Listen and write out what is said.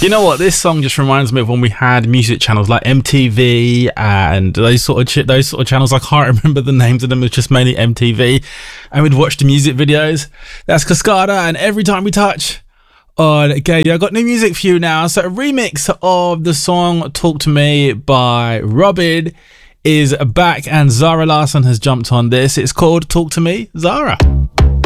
You know what? This song just reminds me of when we had music channels like MTV and those sort of channels. I can't remember the names of them. It's just mainly MTV, and we'd watch the music videos. That's Cascada, and Every Time We Touch. Okay, I got new music for you now. So a remix of the song "Talk to Me" by Robin is back, and Zara Larsson has jumped on this. It's called "Talk to Me, Zara."